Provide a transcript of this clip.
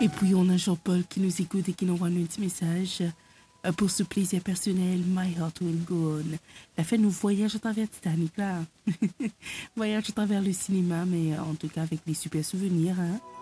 Et puis on a Jean-Paul qui nous écoute et qui nous envoie un petit message. Pour ce plaisir personnel, My Heart Will Go On. La fin, nous voyage à travers Titanic, là. Voyage à travers le cinéma, mais en tout cas avec des super souvenirs, hein.